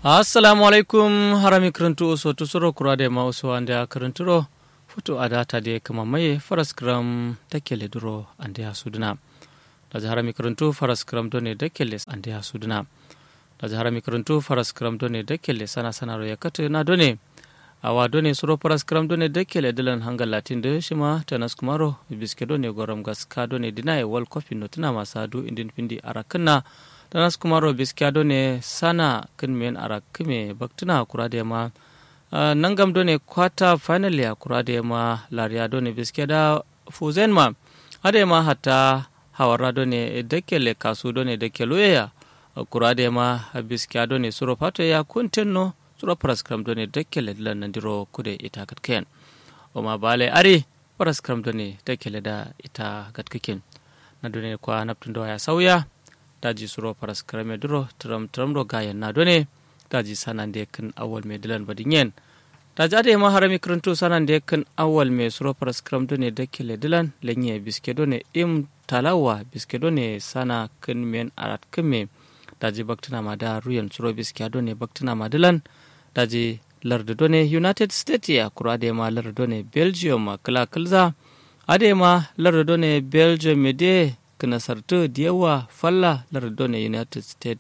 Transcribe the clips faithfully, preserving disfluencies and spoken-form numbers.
assalamu alaikum harami karantu so to soro kurade ma so ande karanturo foto adata de kama maye faras gram takele duro ande asuduna da harami karantu faras gram done dakele ande asuduna da harami karantu faras gram done dakele sana sana ro yakata na done awa done soro faras gram done dakele dilan hangal latin de shima tanas kumaro biske done goram gaska done dinaye wal coffee notuna masadu indin pindi arakanna tanas kumaro biskiado ne sana kinmen arakime baktuna kurade ma uh, nangam done kwata finally ya kurade ma laria done biskeda fuzen ma ade ma hatta hawara done dekele kasu done dekelo ya kurade ma biskiado ne suro pato ya kuntenno suro praskram done dekele lan nandiro kude ita gatken o ma bale ari praskram done dekele da ita gatken na done kwa naptundo ya sauya daji suro paras karame duro tram tram do gayan na done daji sanande kan awal me dilan badingen daji ade ma harami kranto sanande kan awal me suro paras kram done dakile dilan lenye biske done im talawa biske done sana kan men arat kame daji baktuna ma da ruyan suro biske done baktuna ma dilan daji lardo done United States ya kurade ma lardo done Belgium ma kala kalza ade ma lardo done Belgium me de kana sarto diyawa falla lardone United States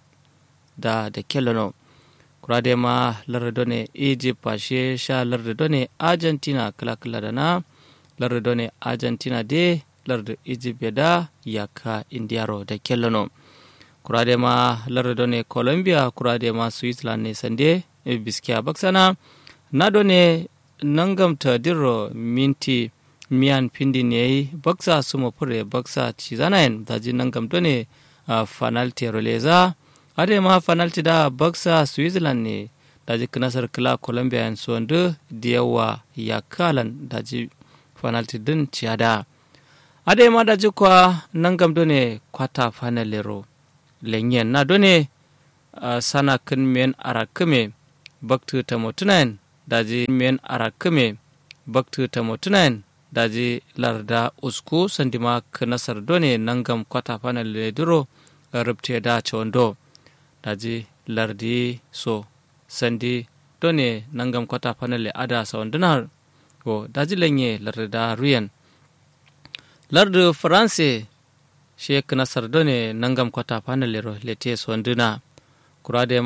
da da kelano kurade ma lardone Egypt pashe sha lardone Argentina kala kala dana lardone Argentina de lardo Egypt da yaka indiaro da kelano kurade ma lardone Colombia kurade ma Switzerland ne sande e biskiya baksana nadone nangamta dirro minti miyan pindi ne baksa sumo pure baksa chizanayen daji nangam done uh, fanalti roleza ade ma fanalti da baksa Switzerland ne daji knasar kala Colombia en sonde diyawa yakalan daji fanalti din chiada ade ma daji kwa nangam done kwata fanalero lenyen na done uh, sana kin men arakame baktu tamotunan daji men arakame baktu tamotunan daji larda usku sandima kanasar done nangam kwata panel le duro rubte da chondo daji lardi so sandi done nangam kwata panel le ada sawanduna go daji lenye larda ruyan lardu france she kanasar done nangam kwata panel le ro lete sawanduna kurade